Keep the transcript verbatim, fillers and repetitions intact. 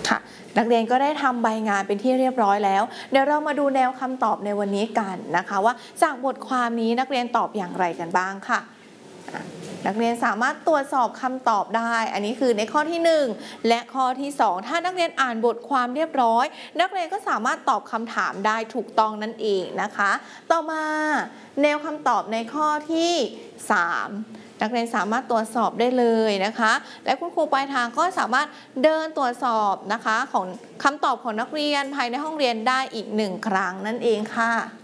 ค่ะนักเรียนก็ได้ทำใบงานเป็นที่เรียบร้อยแล้วเดี๋ยวเรามาดูแนวคำตอบในวันนี้กันนะคะว่าจากบทความนี้นักเรียนตอบอย่างไรกันบ้างค่ะนักเรียนสามารถตรวจสอบคำตอบได้อันนี้คือในข้อที่หนึ่งและข้อที่สองถ้านักเรียนอ่านบทความเรียบร้อยนักเรียนก็สามารถตอบคำถามได้ถูกต้องนั่นเองนะคะต่อมาแนวคำตอบในข้อที่สามนักเรียนสามารถตรวจสอบได้เลยนะคะและคุณครูปลายทางก็สามารถเดินตรวจสอบนะคะของคำตอบของนักเรียนภายในห้องเรียนได้อีกหนึ่งครั้งนั่นเองค่ะ